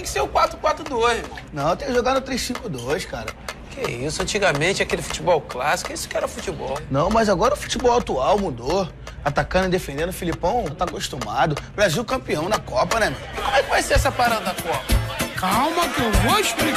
tem que ser o 4-4-2, irmão. Não, tem que jogar no 3-5-2, cara. Que isso, antigamente aquele futebol clássico, isso que era futebol. Não, mas agora o futebol atual mudou. Atacando e defendendo, o Filipão tá acostumado. Brasil campeão na Copa, né, meu? Como é que vai ser essa parada da Copa? Calma que eu vou explicar.